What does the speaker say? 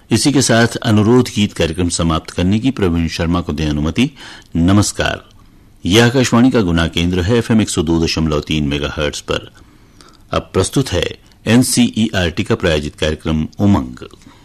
इसी के साथ अनुरोध गीत कार्यक्रम समाप्त करने की प्रवीण शर्मा को दें अनुमति। नमस्कार। यह आकाशवाणी का गुना केंद्र है FM 102.3 मेगाहर्ट्ज पर। अब प्रस्तुत है NCERT का प्रायोजित कार्यक्रम उमंग।